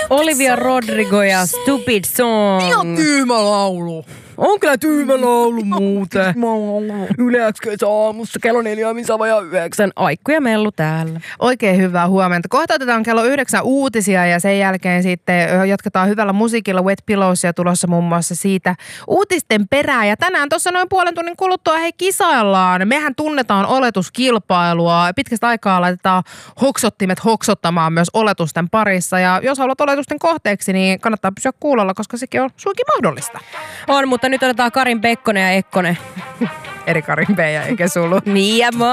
Olivia Rodrigo ja Stupid Song. Ihan tyhmä laulu. On kyllä tyhmä laulu muuten. Yle X aamussa kello 4:09. Aikku ja Mellu täällä. Oikein hyvää huomenta. Kohta otetaan kello 9 uutisia ja sen jälkeen sitten jatketaan hyvällä musiikilla Wet Pillowsia tulossa muun muassa siitä uutisten perään. Ja tänään tuossa noin puolen tunnin kuluttua kisaillaan. Mehän tunnetaan oletuskilpailua. Pitkästä aikaa laitetaan hoksottimet hoksottamaan myös oletusten parissa. Ja jos haluat oletusten kohteeksi, niin kannattaa pysyä kuulolla, koska sekin on suinkin mahdollista. On, mutta nyt otetaan Karin Pekkonen ja Ekkonen. Eri Karin B ja eikä Sulu. Niin ja